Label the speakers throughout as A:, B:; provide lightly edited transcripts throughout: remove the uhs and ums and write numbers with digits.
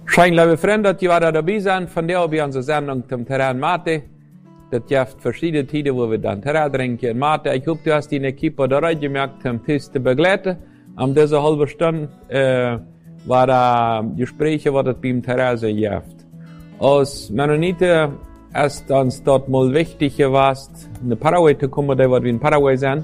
A: Schijn, liebe Freunde, dat jullie dabei zijn. Vandaag bij onze zending zum Terrain Mate. Dat heeft verschillende tijden waar we dan Terrain drinken en Mate. Ik hoop, du hast die equipe eruit gemerkt, om thuis te begleiten. Om deze halve stunde waar gesprekken wat het bij hem Terrain zijn heeft. Als Mennoniten is ons dat mal wichtig geweest, naar Paraguay te komen, daar waar we in Paraguay zijn.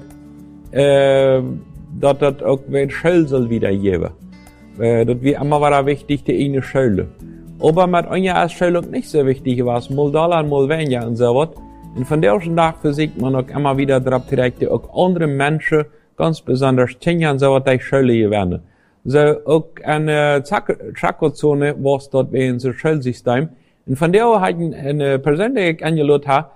A: Dat het ook weer schuld zal wiedergeven. Dat wir immer war wichtig, die eine Schule. Aber mit einer Schule auch nicht so wichtig war, mal Dollar, mal weniger und so was. Und von der ersten Tag versucht man auch immer wieder darauf direkt, auch andere Menschen, ganz besonders Kinder und so was, die Schule gewähren. So auch eine Chaco-Zone, was dort wie in so Schulsystem. Und von der hat eine persönlich angelassen hat,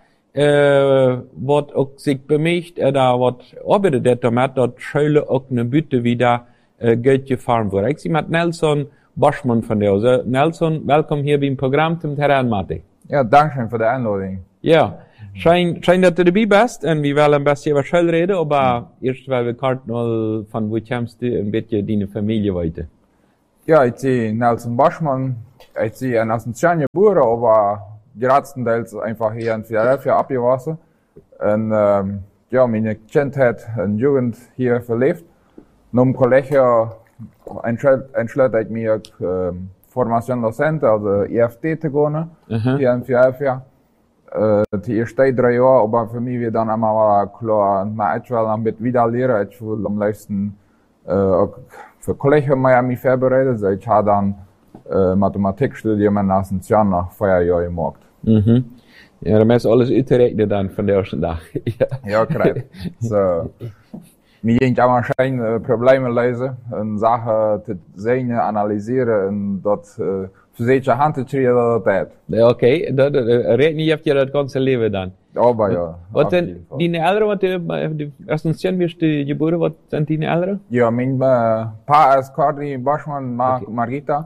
A: was auch sich bemerkt, oder was arbeitet damit, dass Schule auch eine Bütte wieder Geld gefahren wurde. Ich zie met Nelson Boschman van jou. So, Nelson, welkom hier beim Programm zum Terrain Mate.
B: Ja, danke für die Einladung.
A: Ja, schön, dass du dabei bist und wir wollen ein bisschen über Schule reden, aber erst weil wir gerade mal von wo kommst du ein bisschen deine Familie weiter.
B: Ja, ich zie Nelson Boschman. Ich zie ein Asunción geboren, aber größtenteils einfach hier in Philadelphia abgewachsen. Und ja, meine Kindheit und Jugend hier verlebt. Nom Collegio entschloss ich mir Formación Docente, also EFT te gaan, hier in Philadelphia. Die eerste 3 Jahre, aber für mich wird dann immer mal klar, ich will ein bisschen wieder lernen, ich will am liebsten auch für Collegio Miami vorbereitet, also ich habe dann Mathematikstudium in Asunción nach 4 Jahren gemacht.
A: Ja, dan is alles uitgerekend dan van de eerste dag.
B: Ja, correct. So. Mir ging auch wahrscheinlich Probleme lösen und Sachen zu sehen, analysieren und dort für sich Hand zu kriegen, das.
A: Okay, dat reden je dat ganze Leben dann.
B: Aber ja.
A: Wat zijn die Eltern, wat de Asunción wirst du geboren, wat zijn die Eltern?
B: Ja, mijn pa is Cordy Boschman, Margita.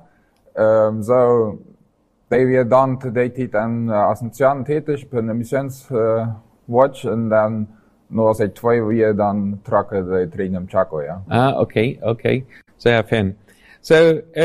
B: So, die wir dann zu der Zeit in Asunción tätig, bei der Missionswatch und dann nur seit 2 Jahren dann trocken die Trainer im Chaco, ja.
A: Ah, okay. Sehr fijn. So,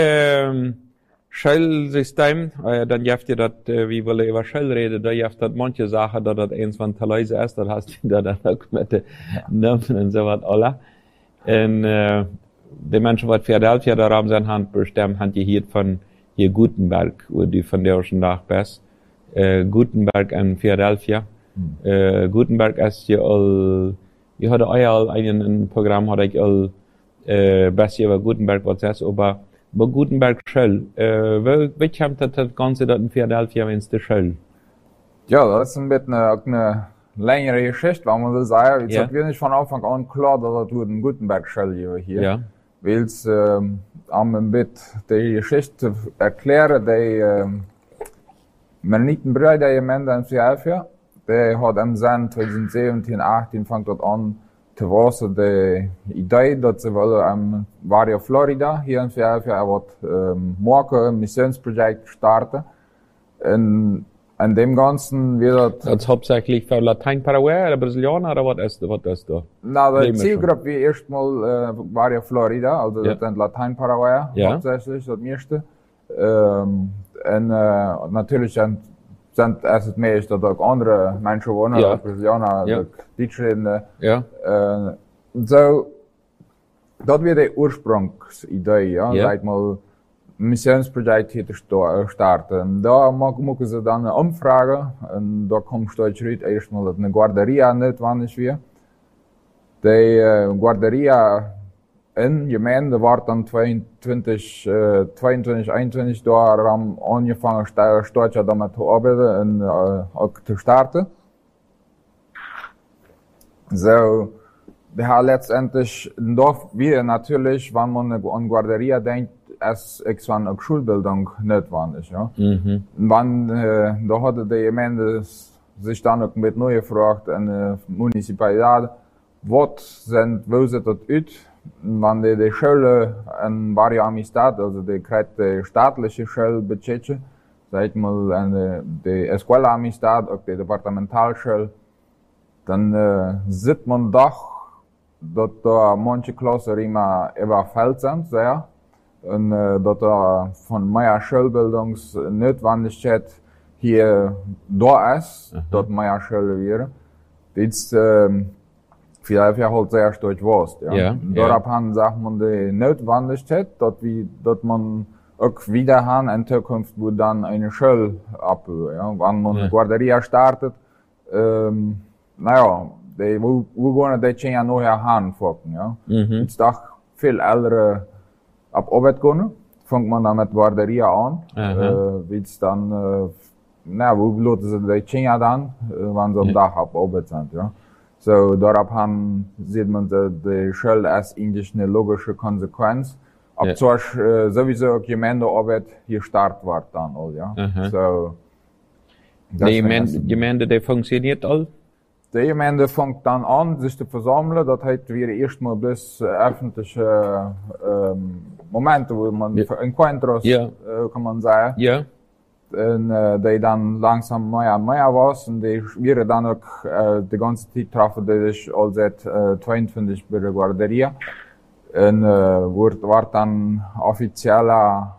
A: Schulsystem, dann jeft je dat, wie willen über Schul reden, da jeft dat manche Sachen, dat dat eins van Taloise ist, dat hast du da ook met de Namen und so wat alle. Und, die Menschen, wat Philadelphia da haben sein Hand bestimmt, haben die hier von hier Gutenberg, wo die von der ersten Tag best. Gutenberg in Philadelphia. Gutenberg ist ja al, je hadden al een programma, had ik al best over Gutenberg wat zes, aber Gutenberg Schule, wie kommt das Ganze dort in Philadelphia, wenn es die Schule?
B: Ja, das ist ein bisschen eine längere Geschichte, wenn man so sagt. Es war nicht von Anfang an klar, dass das eine Gutenberg-Schule hier. Ja. Weil es ein bisschen die Geschichte erklären, die Mennonitenbrüder in Philadelphia, die hat im Jahr 2017, 18 fängt dort an zu wachsen, die Idee, dass sie wollen Barrio Florida hier in Philadelphia morgen ein Missionsprojekt starten. Und an dem Ganzen wird
A: das hauptsächlich für Latein-Paraguay oder Brasilianer oder was ist da?
B: Na, die Zielgruppe wie erstmal Barrio Florida, also das sind Latein-Paraguay hauptsächlich, das meiste. Und natürlich sind es mehr, dass auch andere Menschen wohnen, als Brasilianer, Deutsch reden. So, das wird die Ursprungsidee, seit mal ein Missionsprojekt hier zu starten. Da machen sie dann eine Umfrage und da kommt Deutsch raus, erstmal, dass eine Guarderia notwendig wird. Die Guarderia in Gemeinde war dann 22, 21 da haben angefangen, Steuer damit zu arbeiten und auch zu starten. So, wir haben letztendlich doch wieder natürlich, wenn man an Guarderia denkt, es ist eine Schulbildung notwendig, ja. Da hatte die Gemeinde sich dann auch mit neu gefragt, eine Municipalität, wo sieht das aus? Wenn die Schule in Barrio Amistad, also die staatliche Schule betrifft, sag mal, die Escuela Amistad, auch die Departementalschule, dann sieht man doch, dass da manche Klassen immer überfällt sind, sehr. und dat von meiner Schulbildungsnotwendigkeit hier da ist, dat meine Schule wäre. Dit vielleicht halt sehr stark was. Ja. Daraufhin sagt man die Notwendigkeit, dat man auch wieder haben in Zukunft, wo dann eine Schule abhört. Ja. Wenn man eine Guarderia startet, naja, wo gaan die Tjenja nog gaan fokken. Ja. Jetzt doch viel ältere ab Arbeit gehen, fängt man dann mit Guarderia an. Jetzt dann, wo lassen sie die Tjenja dann, wenn sie am Tag ab Arbeit sind. Ja. So, daraufhin sieht man die Schule als eigentlich eine logische Konsequenz. Ab sowieso auch Gemeindearbeit hier startet wird dann all, ja. So,
A: die Gemeinde, die funktioniert all?
B: Die Gemeinde fängt dann an, sich zu versammeln. Das heißt, wir erstmal bis öffentliche Momente, wo man Encuentros, kann man sagen.
A: Ja.
B: Und die dann langsam mehr was. Und die wir dann auch die ganze Zeit treffen, die sich all seit 22 bei der Guarderia. Und wird dann offizieller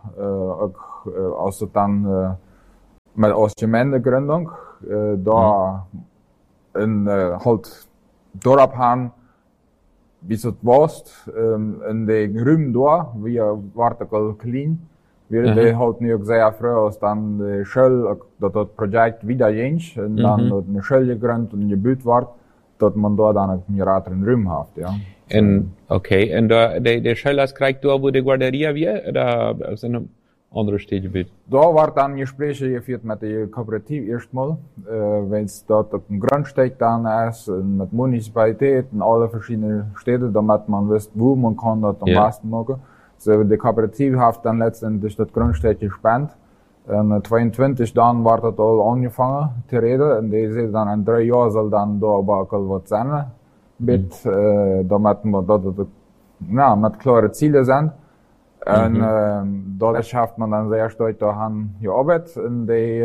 B: also dann mit als Gemeindegründung da in halt daraufhin bis es was in den Räumen da wir warten clean wir die halt nicht sehr froh als dann die Schule das Projekt wieder ging und dann eine Schule gegründet und gebaut wird, dass man da dann einen rateren Raum hat, ja.
A: En okay, en de Schulers krijgt door wo de Guarderia weer, oder is een andere stedengebied?
B: Da wordt dan Gespräche geführt met de coöperatief erstmal, wenn es dort ein Grundstück dann ist, mit Municipalität in alle verschiedenen Städte, damit man wisst, wo man kann das am besten machen. So, die Kooperative hat dann letztendlich das Grundstück gespannt. Und 22 dann war das all angefangen zu reden, und die sehen dann in 3 Jahren soll dann da aber auch was sein. Damit man mit klare Ziele sind. Und dort schafft man dann sehr stark daran gearbeitet. Und die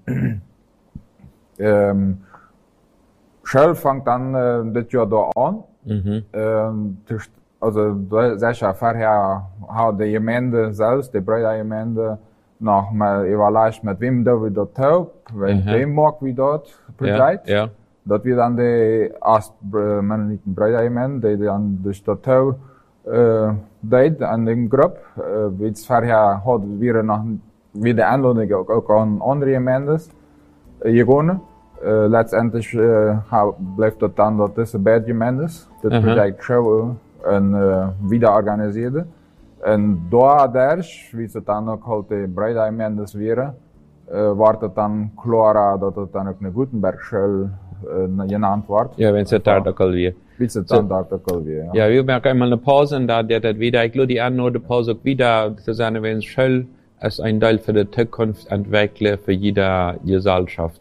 B: Schule fängt dann das Jahr da an. Also sicher vorher hat die Gemeinde selbst, die Brüder Gemeinde, noch mal evaluiert, mit wem da wir dort tun, wem mag wir dort Projekt.
A: Ja.
B: Dat wir dann die erst Mennoniten Brüder, die dann durch das Tau deed an den Gruppe. Wie es vorher hat wir noch wieder Einladung auch an andere Gemeindes gegangen. Letztendlich bleibt das dann, dass diese beiden Gemeindes das Projekt show und wieder organisiert. Und dadurch, wie es dann auch halt die Brüder Gemeindes wäre, war das dann klar, dass das dann auch eine Gutenberg-Schule genannt wordt.
A: Ja, wenn es daar ook alweer.
B: Wie es dann daar ook alweer.
A: Ja, wir merken einmal eine Pause und da das wieder, ich glaube, die andere Pause auch wieder zu sein, wenn es Schule als ein Teil für die Zukunft entwickelt, für jede Gesellschaft.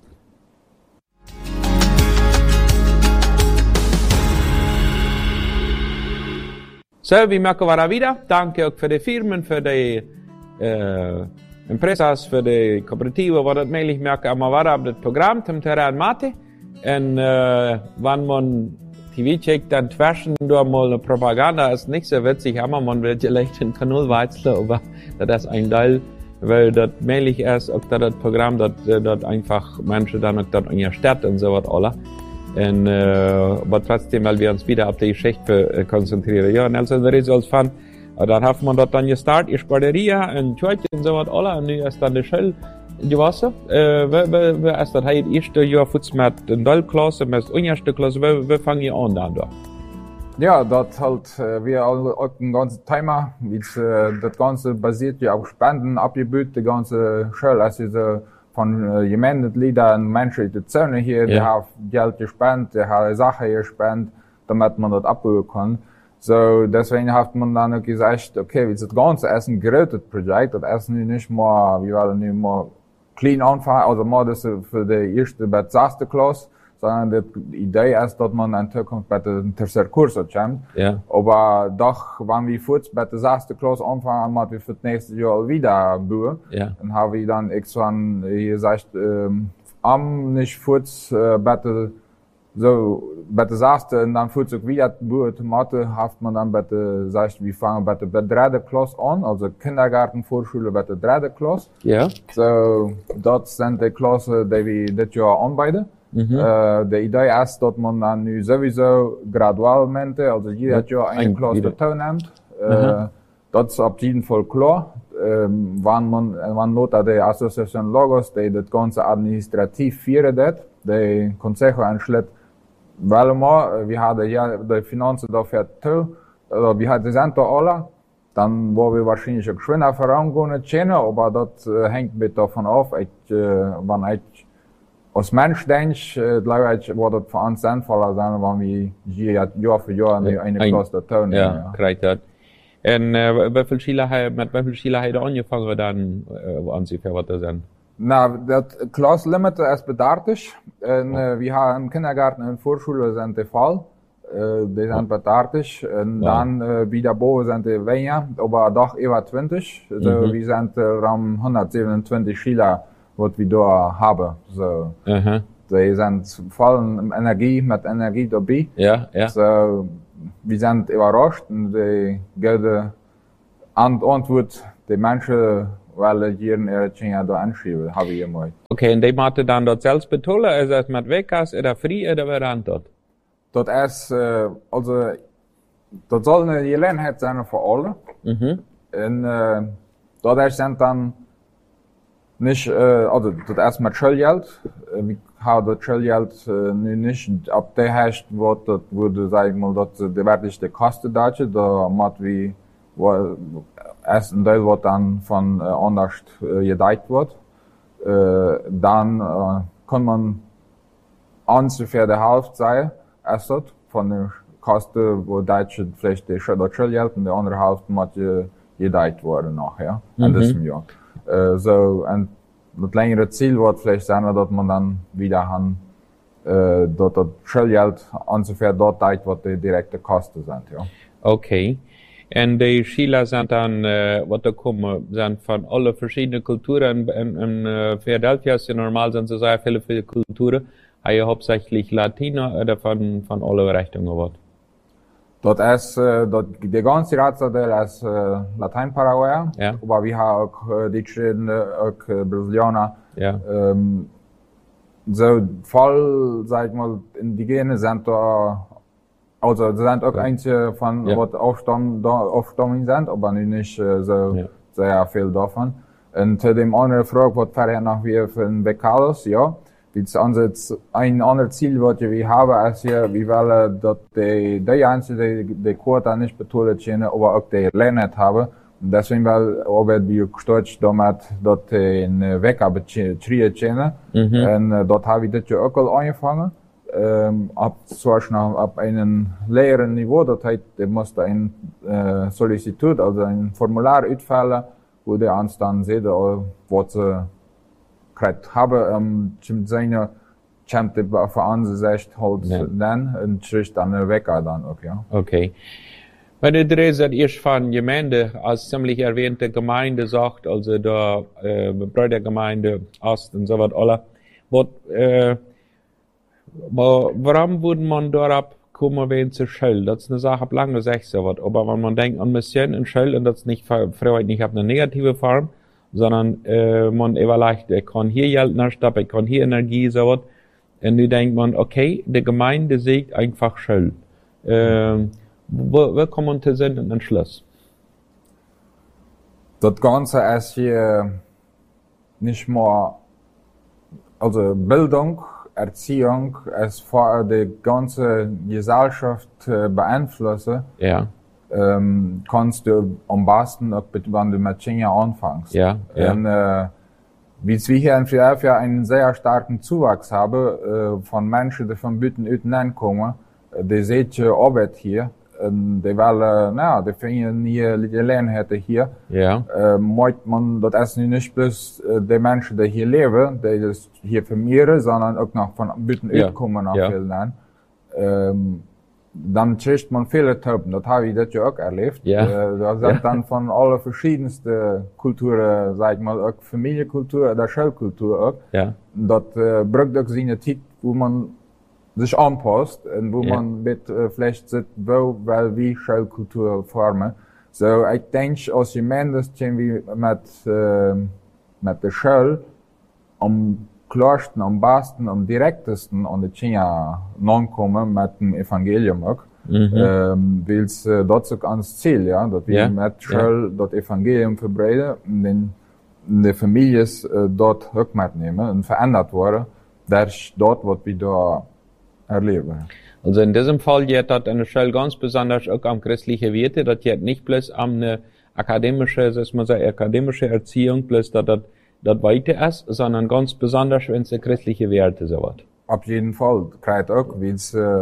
A: So, wir merken wir wieder. Danke auch für die Firmen, für die Empresas, für die Kooperative, was das möglich merken, aber war das Programm zum Terrain Mate. En wenn man TV checkt, dann zwischen durch mal eine Propaganda ist nicht so witzig, aber man wird vielleicht in Kanal wechseln, aber das ist ein Teil, weil das möglich ist, auch das Programm, dort einfach Menschen dann auch dort in der Stadt und so was alle. Und aber trotzdem, weil wir uns wieder auf die Geschichte konzentrieren. Ja, Nelson, der ist als Fan, dann hat man dort dann gestartet, die Guarderia und Church und so was alle, und nu ist dann die Schule. Je was we als dat het eerste jaar voets met een dagklasse, met de eerste klasse, we vangen je aan dan?
B: Ja, dat halt wir auch ein ganzes Thema, das Ganze basiert ja auf Spenden, abgebüht, die ganze Schule, also von Gemeindegliedern und Menschen, die Zähne hier, die haben Geld gespendet, die haben Sachen gespendet, damit man das abbauen kann. So, deswegen hat man dann auch gesagt, okay, das Ganze ist ein gerötet Projekt, das ist nicht mal, wir wollen nicht mal clean anfangen, also mal das für die erste bei der ersten Klasse, sondern die Idee ist, dass man in Zukunft bei den terceren Kurs kommt.
A: Ja.
B: Aber doch, wenn wir kurz bei der ersten Klasse anfangen, haben wir für das nächste Jahr wieder bauen.
A: Ja.
B: Dann haben wir dann irgendwann gesagt, nicht kurz bei der So, bitte sagst du, und dann fühlt sich wieder Mathe, haft man dann bitte, sagst wir fangen bitte bei der 3. Klasse an, also Kindergarten, Vorschule bei der 3. Klasse.
A: Ja.
B: So, das sind die Klassen, die wir das Jahr anbieten. Die Idee ist, dass man dann nu sowieso gradualmente, also jeder Jahr eine Klasse dazu nimmt. Das ist auf jeden Fall klar. Wann nota die Association Logos, die das Ganze administrativ führen, die Consejo anschlägt, weil wir haben ja die Finanzen dafür zu, wir haben die sind da alle, dann wo wir wahrscheinlich auch schneller vorangehen können, aber das hängt mit davon ab, wenn ich als Mensch denke, glaube ich, wird das für uns sinnvoller sein, wenn wir Jahr für Jahr eine Klasse dazu nehmen.
A: Ja, korrekt. Und mit wie viel Schüler habt ihr angefangen dann, ungefähr, was das sind?
B: Na, das Klasslimit ist bedartig. Wir haben im Kindergarten und Vorschule sind die Fall. Die sind bedartig. Und dann, wieder boven sind die weniger, aber doch über 20. So, wir sind rund 127 Schüler, was wir da haben. So. Die sind voll mit Energie dabei.
A: Ja, ja.
B: So, wir sind überrascht und die geben Antwort, die Menschen, weil hier in Eritrea da anschreiben, habe ich immer.
A: Okay, und die machen dann dort selbst betollen, ist das mit Wekas oder frei oder wer dann dort?
B: Das ist, also, das soll eine Gelegenheit sein für alle. Und, dort sind dann nicht, also, das ist mit Schulgeld. Wir haben das Schulgeld nicht, ab der heißt, das würde, sag ich mal, das die wirkliche Kosten da macht wie, erst ein Teil wird dann von anders gedeiht wird. Dann kann man ungefähr die Hälfte sein, erst von der Kosten, wo Deutsche vielleicht das Schulgeld und die andere Hälfte muss gedeiht worden nachher, in diesem Jahr. So, und das längere Ziel wird vielleicht sein, dass man dann wieder haben, dass das Schulgeld ungefähr dort deiht, was die direkte Kosten sind, ja.
A: Okay. Und die Schüler sind dann, was da kommen, sind von allen verschiedenen Kulturen. In Philadelphia ist ja normal, sind so sehr viele Kulturen. Haben hauptsächlich Latino oder von allen Richtungen was?
B: Das ist, die ganze Ratsadel ist Latein-Paraguayer. Ja. Aber wir haben auch Deutsche, auch Brasilianer. Ja. So voll, sag ich mal, Indigene sind da. Also, das sind auch einige von, was Aufstammung sind, aber nicht so sehr viel davon. Und zu dem anderen Frage, was vorher noch wie von Bekalos, ja. Ein anderes Ziel, was wir haben, ist ja, wir wollen, dass die einzelnen, die Quota nicht betont können, aber auch die Lernen haben. Und deswegen, arbeiten wir gestützt damit, dass die in Wecker beschrieben können. Und dort habe ich das ja auch angefangen. Ab einem leeren Niveau, das heißt, der musste ein Sollicitud, also ein Formular ausfüllen, wo der uns dann sieht, was sie gekriegt haben, zum seine kommt der für uns echt halt dann und schrift dann weg dann auch, ja.
A: Okay. Wenn ihr dreht, ihr von Gemeinde, als ziemlich erwähnte Gemeinde sagt, also da, Brüdergemeinde, Ost und so was, alle, warum würde man darauf kommen, wenn zur Schule? Das ist eine Sache, ab lange gesagt, so was. Aber wenn man denkt an Mission in Schule, und das ist nicht, Freiheit nicht auf eine negative Form, sondern, man überlegt, ich kann hier Geld nachstappen, ich kann hier Energie, so was. Und dann denkt man, okay, die Gemeinde sagt einfach Schule. Wo kommt man zu Sinn und Entschluss?
B: Das Ganze ist hier nicht mehr, also Bildung, Erziehung, es vor die ganze Gesellschaft beeinflussen, kannst du am besten, wenn du mit China anfängst. Und, wie wir hier in Philadelphia einen sehr starken Zuwachs haben, von Menschen, die von Bütten kommen, die sehen Arbeit hier, die wollen, die finden hier die Lernhätte hier. Man, das ist nicht bloß die Menschen, die hier leben, die das hier vermehren, sondern auch noch von Bütten kommen nach Finnland. Dann kriegt man viele Typen, das habe ich das ja auch erlebt. Da sind dann von allen verschiedensten Kulturen, sag ich mal, auch Familienkultur oder Schulkultur auch. Das bringt auch seine Zeit, wo man sich anpasst und wo man mit vielleicht sieht, weil wie Schulkultur vormen. So, ich denke, als je mindest wie mit der Schule am klarsten, am besten, am direktesten an die China nankommen mit dem Evangelium auch. Weil es das auch ans Ziel, ja, dass wir mit Schule das Evangelium verbreiten und die Familien dort auch mitnehmen und verändert worden. Das ist dort, was wir da erleben.
A: Also in diesem Fall geht das eine Schule ganz besonders auch am christlichen Werte, das geht nicht bloß am eine akademische, dass man sagt, akademische Erziehung, bloß dass das weiter ist, sondern ganz besonders, wenn es christliche Werte so wird.
B: Auf jeden Fall, krijgt ook, wie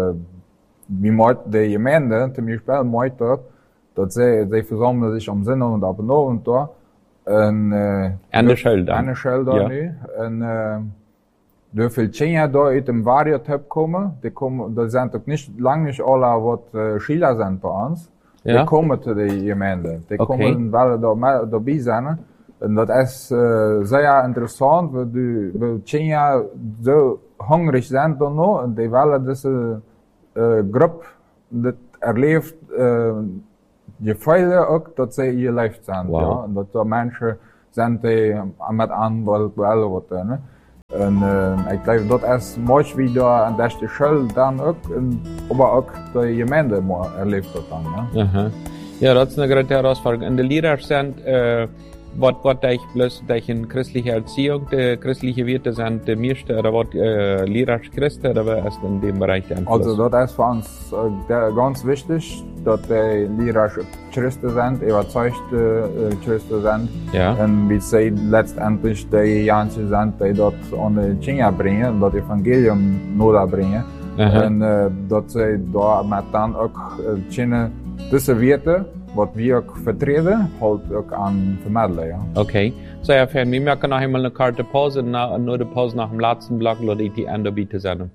B: de Gemeinde, zum Beispiel, meint auch, dass sie versammeln sich am Sinne und ab und an da,
A: an der Schule da
B: nu, en de veel Kinder da uit dem Variotep komen, dat zijn ook lang niet alle wat Schüler zijn bij ons, die komen zu de Gemeinde, die komen wel daarbij zijn. En dat is zeer interessant, weil Kinder zo hungrig zijn dan nog, en die willen deze groep dat erleeft gevoelen ook dat zij hier leeft zijn.
A: Wow.
B: Ja? En dat er mensen zijn die met aan willen wat doen. En ik denk dat is mooi wie daar aan deze school dan ook, maar ook de gemeente erleeft dat dan. Ja,
A: ja dat is een grote herausforderung. En de leraars zijn wat ich bloß durch eine christliche Erziehung, die christliche Werte sind die meiste, oder was Lehrer Christen, oder was ist in dem Bereich der Einfluss?
B: Also das ist für uns ganz wichtig, dass die Lehrer Christen sind, überzeugte Christen sind.
A: Ja.
B: Und wie sie letztendlich die Jansen sind, die dort an die Kinder bringen, das Evangelium nur bringen. Und dass sie da mit dann auch diese Werte, wat wir ook vertreden, halt ook aan vermiddelen, ja.
A: Okay. So ja, wir merken noch einmal eine Karte Pause, nur die Pause nach dem letzten Block, oder die Ende bitte senden.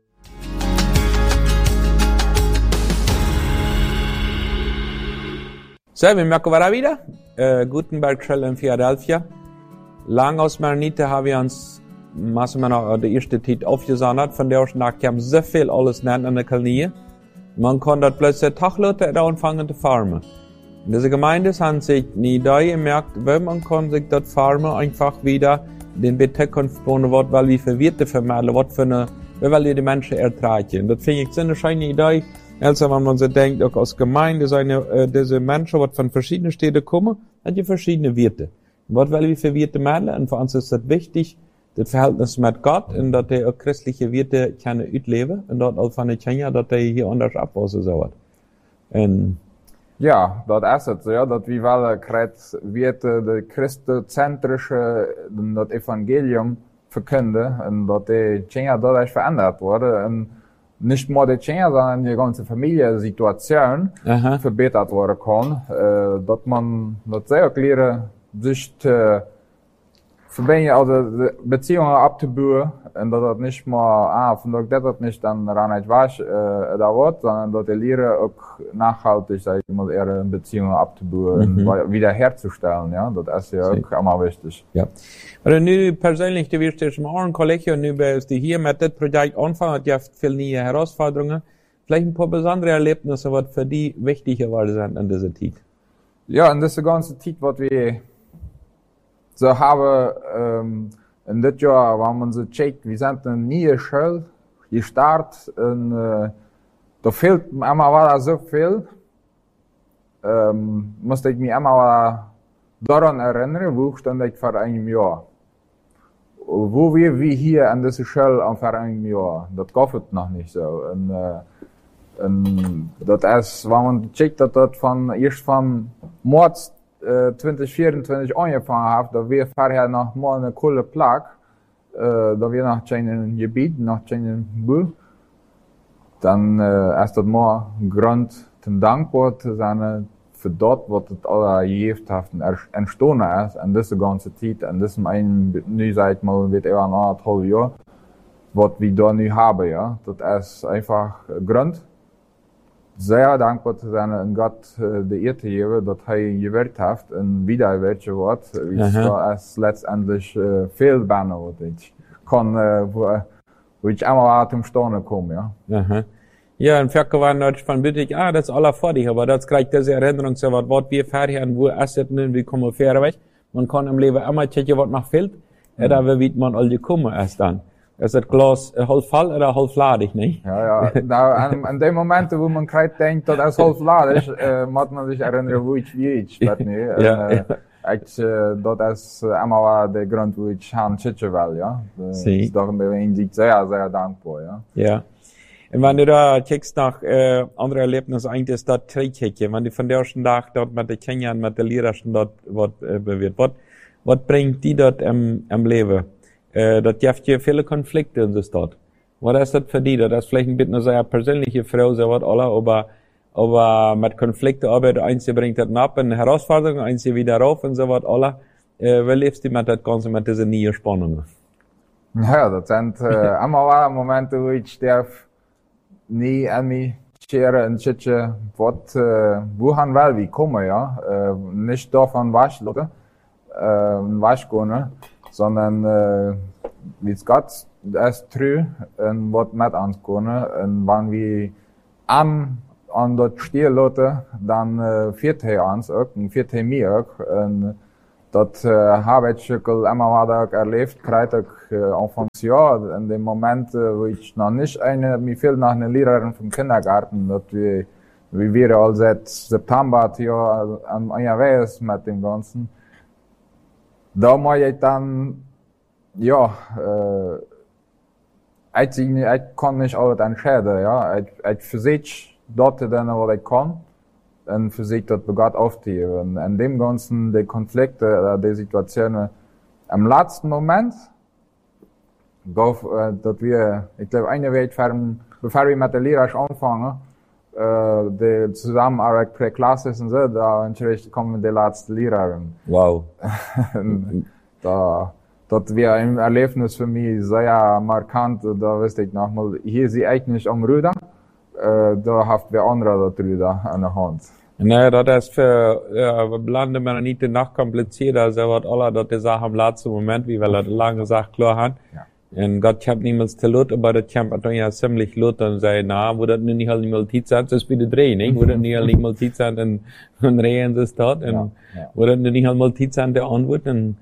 A: So, wir merken wieder. Gutenberg Schule in Philadelphia. Lang aus Maronite haben wir uns, was wir noch die erste Zeit aufgesondert, von der ersten Tag kam so viel alles nennen an der Kolonie. Man kann dort plötzlich Tagleute da anfangen zu farmen. Diese Gemeinde haben sich nie da gemerkt, weil man kann sich dort farmen einfach wieder den Beteiligung von was, weil wir für Werte vermitteln, was für eine, weil wir die Menschen ertragen. Das finde ich so eine schöne Idee, also wenn man so denkt, auch als Gemeinde diese Menschen, die von verschiedenen Städten kommen, haben die verschiedene Werte. Was weil wir für Werte vermitteln, und für uns ist das wichtig, das Verhältnis mit Gott, und dass die auch christliche Werte können ausleben, und dort auch von den Kindern, dass die hier anders abwachsen sollen.
B: Ja, dat is het, ja, dat we wel krijgt weten de christocentrische, dat evangelium verkünden en dat die Kinder dadurch verändert worden en nicht nur die Kinder, sondern die ganze Familiensituation verbessert worden kann, dat zij ook leren sich verbinden, also Beziehungen abzubauen und dass das nicht mal, von das nicht dann ran nicht was da wird, sondern dass die Lehrer auch nachhaltig, sag ich mal, ihre Beziehungen abzubauen und wiederherzustellen, ja, das ist ja auch immer wichtig.
A: Ja. Aber nu persönlich, du wirst jetzt mal ein Kollege und nu bist du hier mit dem Projekt anfangen, du hast viele neue Herausforderungen, vielleicht ein paar besondere Erlebnisse, was für die wichtig geworden sind in dieser Zeit.
B: Ja, in dieser ganzen Zeit, was wir so haben, in dit Jahr, wenn man so checkt, wir sind eine neue Schule gestartet und da fehlt mir immer so viel, musste ich mich immer daran erinnern, wo stand ich vor einem Jahr. Wo wir wie hier an dieser Schule vor einem Jahr, das geht noch nicht so. Und das ist, wenn man checkt, dass das erst vom März 2024 angefangen hat, da wir vorher noch mal eine coole Plak, da wir noch ein Gebiet, noch ein Buch, dann ist das mal Grund zum dankbar zu sein für dort, was das alle Gehefthaften entstanden ist, an diese ganze Zeit, an diesem einen, nu seit mal, wird eher noch ein halbes Jahr, was wir da nu haben, ja, das ist einfach Grund, sehr dankbar zu sein und Gott die Ehre zu geben, dass er gewählt hat und wieder welche Wort, wie es letztendlich viel besser wird. Ich kann, wo wo ich einmal zum Staunen komme, ja.
A: Aha. Ja, und Ferkel war natürlich von Büttig, das ist alles fertig, aber das kriegt diese Erinnerung, so was wir fertig haben, wo Asset nehmen, wie kommen wir fair weg. Man kann im Leben immer checken, was noch fehlt, da wird man all die kommen erst dann. Ist das Glas halb voll oder halb ladig, nicht?
B: Ja, an dem Moment, wo man gerade denkt, dass es halb ladig muss man sich erinnern, wo ich wie ich, dat is allemaal de grond wo ich han zitten will, ja. Daarom ben ik sehr, sehr dankbar, ja.
A: Ja. Und wenn du da checkst nach andere Erlebnisse, eigentlich ist das Trägheitje, wenn du von der ersten Tag dort mit den Kindern, mit den Lehrern dort wird, was bringt die dort im Leben? Das gibt ja viele Konflikte in der Stadt. Was ist das für die? Das ist vielleicht ein bisschen eine sehr persönliche Frau, so was alle, aber mit Konflikten arbeitet, eins bringt das ab, eine Herausforderung, eins wieder rauf und so was alle. Wie lebst du mit das Ganze, mit diesen neuen Spannungen?
B: Ja, das sind allemaal Momente, wo ich darf nie an mich scheren und schützen, wohin will wie kommen, ja. Nicht davon waschen, waschen, sondern wie es geht, das true und was mit uns können. Und wenn wir an dort stehen lassen, dann führt er uns auch und führt er mir auch. Und das habe ich immer wieder erlebt, gerade anfangs Jahr, in dem Moment, wo ich noch nicht mir fehlt nach einer Lehrerin vom Kindergarten, dass wir wären all seit September hier an unterwegs mit dem Ganzen. Da muss ich dann, ja, ich kann nicht alles entscheiden, ja. Ich versuche dort dann, was ich kann, und versuche das begabt aufzuheben. In dem Ganzen, die Konflikte, die Situationen, im letzten Moment, dass wir, ich glaube, eine Welt bevor wir mit der Lehrer anfangen, die Zusammenarbeit per Klasse und so, da kommen die letzte Lehrerin.
A: Wow.
B: Das wäre ein Erlebnis für mich sehr markant, da wüsste ich nochmal, hier sie eigentlich am Ruder, da habt wir andere da drüber an der Hand.
A: Nee, das ist für Blande man nicht nachkompliziert, also was alle dort die Sache im letzten Moment, wie wir das lange Sache klar haben. Ja. Und Gott, ich hab niemals zu Lot, aber das Camp hat ja ziemlich Lot und sei, wo das nicht halt nicht mal Zeit sein, das ist wieder drehen, nicht? Wo das nicht halt nicht mal Zeit sein, und reden das dort, und wo das nicht halt mal Zeit sein, der Antwort, und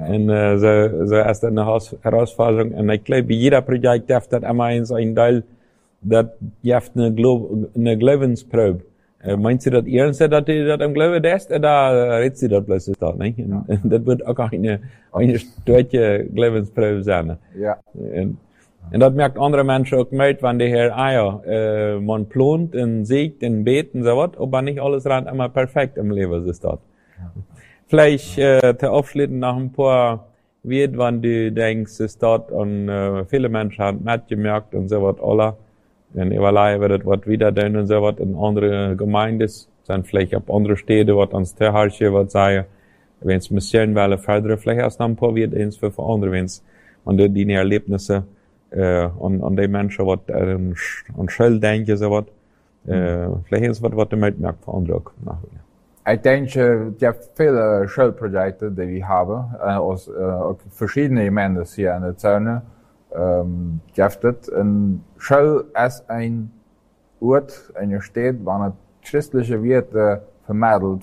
A: so ist das eine Herausforderung. Und ich glaube, jeder Projekt darf das immer ein Teil, das gibt eine Glaubensprobe. Meinst du das ernst, dass du das am Glauben hast, oder redest du das bloß da, nicht? Und das wird auch eine starke Glaubensprobe sein.
B: Ja.
A: Und das merkt andere Menschen auch mit, wenn die hier, man plant und sieht und betet und so was, aber nicht alles rennt immer perfekt im Leben ist das. Vielleicht, zu abschließen nach ein paar wird, wenn du denkst, es dort und viele Menschen haben mitgemerkt und so was alle. Und überlegen wird, was wieder tun und so was in andere Gemeinden, sind vielleicht auf andere Städte, was ans Terharche, was sagen, wenn es Mission wollen, fördern, vielleicht erst noch ein paar wird eins für andere, wenn es, und die Erlebnisse, und die Menschen, was an Schuld denken, so was, vielleicht ist was du mitmerkst für andere auch nachher.
B: Ich denke, es gibt viele Schulprojekte, die wir haben, aus verschiedenen Gemeinden hier in der Zone. Giftet. Und Schule ist ein Ort, eine Stadt, wo man christliche Werte vermittelt,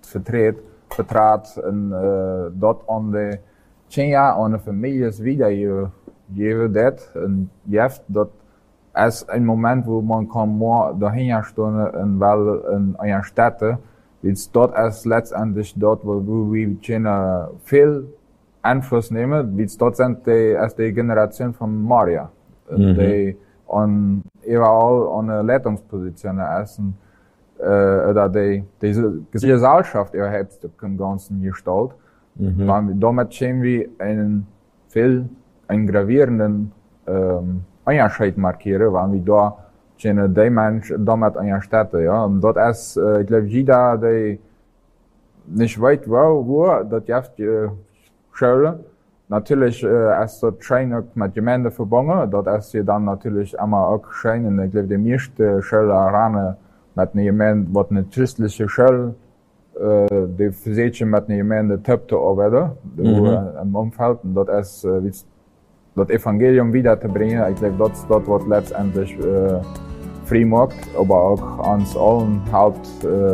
B: vertrat und dort an die Kinder und die Familien wiedergeben das. Und jetzt, das ist ein Moment, wo man kann mehr dahin stehen und weil in einer Stadt, dort ist letztendlich dort, wo wir Kinder viel Einfluss nehmen, wie dort sind die Generation von Maria, die überall an einer Leitungsposition ist, oder diese Gesellschaft überhaupt im Ganzen gestaltet. Damit sehen wir einen gravierenden Unterschied markieren, weil wir da sehen, die Menschen damit an der Stadt, ja. Und dort ist, ich glaube, jeder, der nicht weiß, wo, das gibt Schule. Natürlich ist das schön auch mit Gemeinden verbunden. Dort ist sie dann natürlich immer auch schön. Und ich glaube, die meisten Schulen mit einer Gemeinde, was eine christliche Schule, die versuchen mit einer Gemeinde top zu arbeiten, im Umfeld. Und dort ist, das Evangelium wiederzubringen. Ich glaube, das ist das, was letztendlich frei macht, aber auch uns allen halt,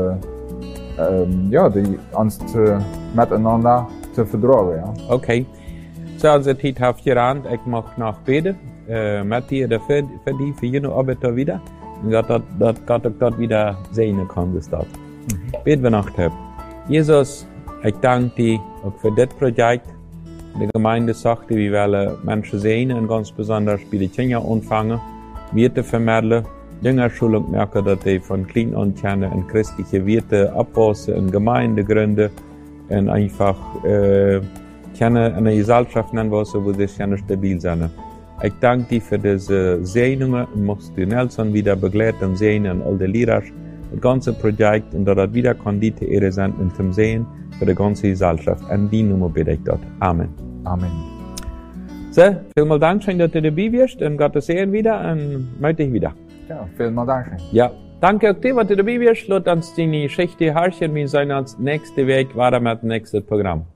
B: uns miteinander zu vertragen. Ja.
A: Okay. So, also, die hat gerannt, ich mag noch beten. Mit dir für die, für jene Arbeit da wieder. Und dass Gott dort wieder sehen kann, bis dort. Beten wir noch. Jesus, ich danke dir auch für das Projekt. Die Gemeinde sagte, wir wollen Menschen sehen und ganz besonders bei den Kindern anfangen, Werte vermitteln, Jüngerschulung merken, dass die von klein an kennen und christliche Werte abwachsen in Gemeinde gründen und einfach kennen eine Gesellschaft nennen, wo sie stabil sind. Ich danke dir für diese Segnungen und möchtest du Nelson wieder begleiten und sehen und all die Lehrer, das ganze Projekt und dass das wieder Kandidate Ehre sind und zum Sehen für die ganze Gesellschaft. An die Nummer bitte ich dort. Amen.
B: Amen.
A: So, vielen Dank, schön, dass du dabei bist und Gott sehen wieder und möchte ich wieder.
B: Ja, vielen Dank.
A: Ja, danke auch dir, dass du dabei bist. Lass uns deine Geschichte herrschen. Wir sehen uns nächste Woche weiter mit dem nächsten Programm.